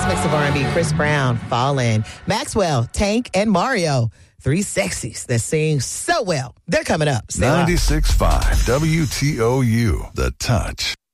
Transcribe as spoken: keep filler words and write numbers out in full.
mix of R and B, Chris Brown, Fallin', Maxwell, Tank, and Mario. Three sexies that sing so well. They're coming up. ninety-six point five W T O U, The Touch.